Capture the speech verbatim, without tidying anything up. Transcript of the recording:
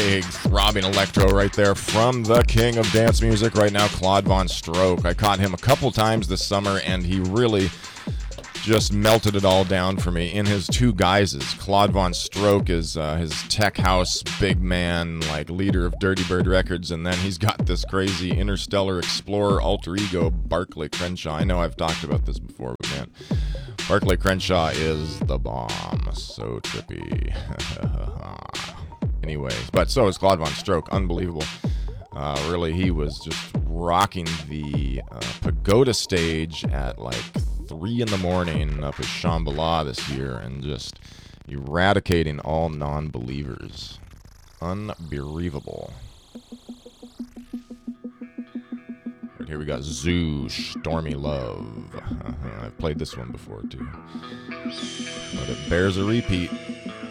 big throbbing electro right there from the king of dance music right now, Claude VonStroke. I caught him a couple times this summer, and he really just melted it all down for me in his two guises. Claude VonStroke is uh, his tech house big man, like leader of Dirty Bird Records, and then he's got this crazy interstellar explorer alter ego, Barclay Crenshaw. I know I've talked about this before, but man, Barclay Crenshaw is the bomb. So trippy. Anyways, but so is Claude VonStroke. Unbelievable. Uh, really, he was just rocking the uh, Pagoda stage at like three in the morning up at Shambhala this year and just eradicating all non-believers. Unbelievable. Right here we got Zoo, Stormy Love. Uh, I've played this one before too, but it bears a repeat.